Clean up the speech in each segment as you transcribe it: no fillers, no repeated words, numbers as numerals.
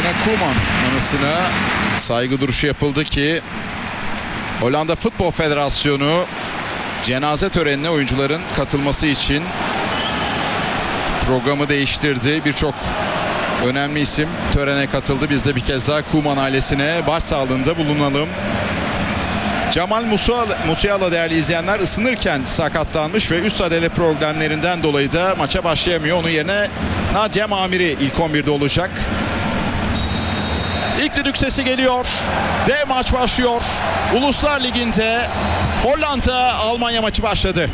Anasına Koeman anısına saygı duruşu yapıldı ki Hollanda Futbol Federasyonu cenaze törenine oyuncuların katılması için programı değiştirdi. Birçok önemli isim törene katıldı. Biz de bir kez daha Koeman ailesine başsağlığında bulunalım. Cemal Musiala değerli izleyenler ısınırken sakatlanmış ve üst adele problemlerinden dolayı da maça başlayamıyor. Onun yerine Nadjem Amiri ilk 11'de olacak. İlk düdük sesi geliyor. Dev maç başlıyor. Uluslar Ligi'nde Hollanda Almanya maçı başladı.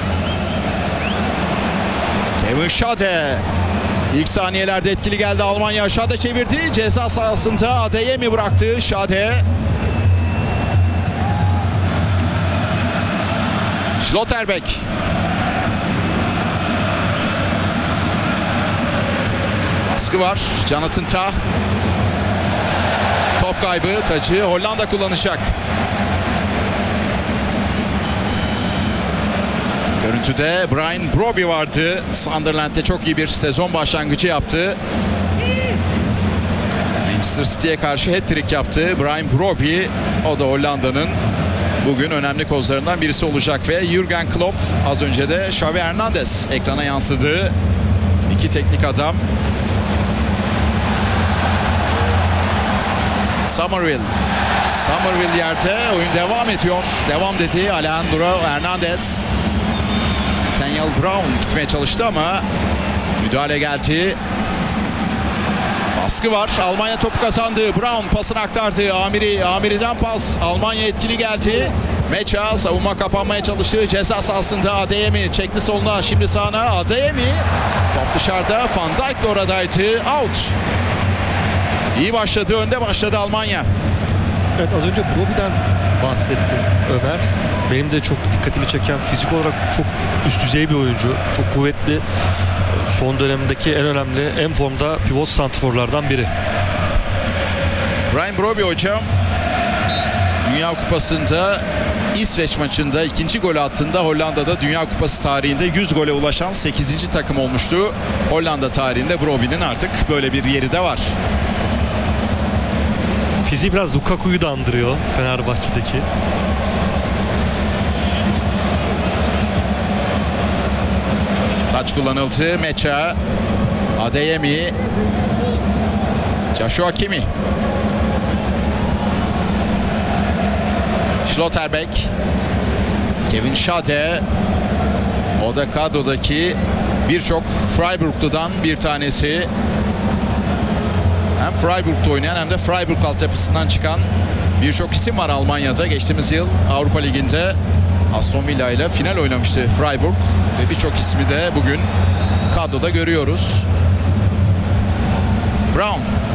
Kevin Schade ilk saniyelerde etkili geldi Almanya. Schade çevirdi. Ceza sahasında Adeyemi bıraktı. Schade. Schlotterbeck. Baskı var. Jonathan Tah. Top kaybı. Tacı Hollanda kullanacak. Görüntüde Brian Brobby vardı. Sunderland'de çok iyi bir sezon başlangıcı yaptı. Manchester City'ye karşı hat-trick yaptı. Brian Brobby, o da Hollanda'nın bugün önemli kozlarından birisi olacak ve Jürgen Klopp, az önce de Xavi Hernandez ekrana yansıdı. İki teknik adam. Summerville yerde, oyun devam ediyor. Devam dedi Alejandro Hernandez. Nathaniel Brown gitmeye çalıştı ama müdahale geldi. Baskı var. Almanya topu kazandı. Brown pasını aktardı. Amiri'den pas. Almanya etkili geldi. Meça savunma kapanmaya çalıştı. Ceza sahasında Adeyemi çekti soluna. Şimdi sağına Adeyemi. Top dışarıda. Van Dijk de oradaydı. Out. İyi başladı. Önde başladı Almanya. Evet, az önce Brobby'den bahsetti Ömer. Benim de çok dikkatimi çeken, fizik olarak çok üst düzey bir oyuncu. Çok kuvvetli. Son dönemdeki en önemli, en formda pivot santrforlardan biri. Brian Brobby hocam Dünya Kupası'nda İsveç maçında ikinci golü attığında Hollanda'da Dünya Kupası tarihinde 100 gole ulaşan 8. takım olmuştu. Hollanda tarihinde Brobby'nin artık böyle bir yeri de var. Fiziği biraz Lukaku'yu da andırıyor, Fenerbahçe'deki. Taç kullanıldı. Meça, Adeyemi, Joshua Kimmich, Schlotterbeck, Kevin Schade. O da kadrodaki birçok Freiburglu'dan bir tanesi. Hem Freiburg'da oynayan hem de Freiburg altyapısından çıkan birçok isim var Almanya'da. Geçtiğimiz yıl Avrupa Ligi'nde Aston Villa ile final oynamıştı Freiburg ve birçok ismi de bugün kadroda görüyoruz. Brown